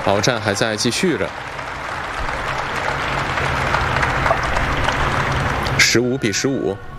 鏖战还在继续着，15比15。